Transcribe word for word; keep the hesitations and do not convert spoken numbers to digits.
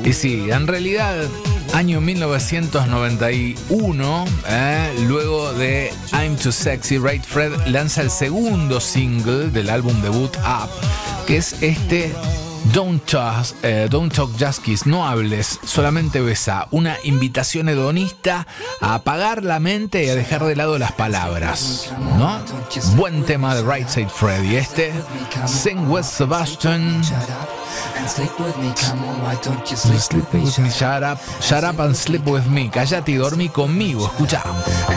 Y sí, en realidad, año mil novecientos noventa y uno, eh, luego de I'm Too Sexy, Right Fred lanza el segundo single del álbum debut Up, que es este Don't Talk, eh, Don't Talk Just Kiss, no hables, solamente besa. Una invitación hedonista a apagar la mente y a dejar de lado las palabras, ¿no? Buen tema de Right Said Fred. Y este, Sing with Sebastian. Sleep with me, shut up, shut up and sleep with me. Cállate y dormí conmigo, escucha.